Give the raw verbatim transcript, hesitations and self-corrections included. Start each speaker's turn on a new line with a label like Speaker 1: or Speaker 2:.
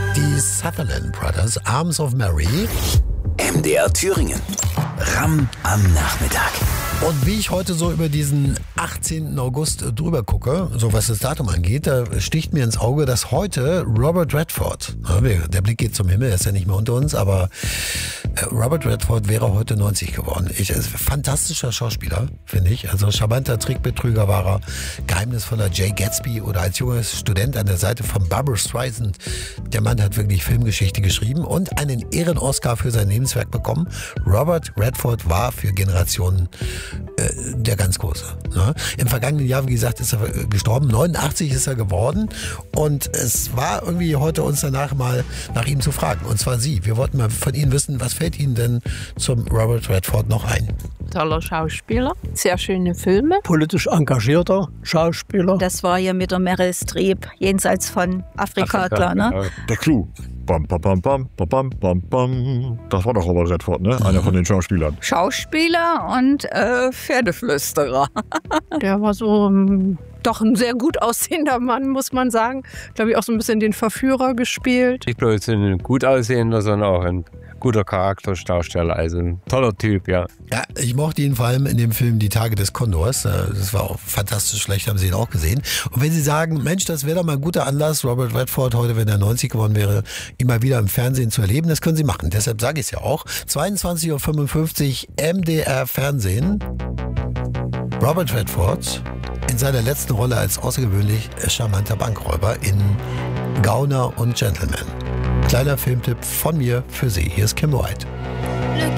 Speaker 1: Die Sutherland Brothers, Arms of Mary.
Speaker 2: M D R Thüringen. Ram am Nachmittag.
Speaker 1: Und wie ich heute so über diesen achtzehnten August drüber gucke, so was das Datum angeht, da sticht mir ins Auge, dass heute Robert Redford, der Blick geht zum Himmel, er ist ja nicht mehr unter uns, aber Robert Redford wäre heute neunzig geworden. Ich, ist ein fantastischer Schauspieler, finde ich. Also charmanter Trickbetrüger war er, geheimnisvoller Jay Gatsby oder als junger Student an der Seite von Barbra Streisand. Der Mann hat wirklich Filmgeschichte geschrieben und einen Ehren-Oscar für sein Lebenswerk bekommen. Robert Redford war für Generationen äh, der ganz Große. Ne? Im vergangenen Jahr, wie gesagt, ist er gestorben. neunundachtzig ist er geworden. Und es war irgendwie heute uns danach mal nach ihm zu fragen. Und zwar Sie. Wir wollten mal von Ihnen wissen, was fällt Ihnen denn zum Robert Redford noch ein?
Speaker 3: Toller Schauspieler, sehr schöne Filme.
Speaker 4: Politisch engagierter Schauspieler.
Speaker 5: Das war ja mit der Meryl Streep, jenseits von Afrika, Afrika klar, ne?
Speaker 6: Der Clou. Bam, bam, bam, bam, bam, bam, bam. Das war doch Robert Redford, ne? Einer von den Schauspielern.
Speaker 5: Schauspieler und äh, Pferdeflüsterer.
Speaker 3: Der war so um, doch ein sehr gut aussehender Mann, muss man sagen. Glaube ich auch so ein bisschen den Verführer gespielt.
Speaker 7: Nicht bloß ein gut aussehender, sondern auch ein guter Charakterdarsteller, also ein toller Typ, ja.
Speaker 1: Ja, ich mochte ihn vor allem in dem Film Die Tage des Kondors. Das war auch fantastisch schlecht, haben Sie ihn auch gesehen. Und wenn Sie sagen, Mensch, das wäre doch mal ein guter Anlass, Robert Redford heute, wenn er neunzig geworden wäre, ihn mal wieder im Fernsehen zu erleben, das können Sie machen. Deshalb sage ich es ja auch. zweiundzwanzig Uhr fünfundfünfzig M D R Fernsehen. Robert Redford in seiner letzten Rolle als außergewöhnlich charmanter Bankräuber in Gauner und Gentleman. Kleiner Filmtipp von mir für Sie. Hier ist Kim White.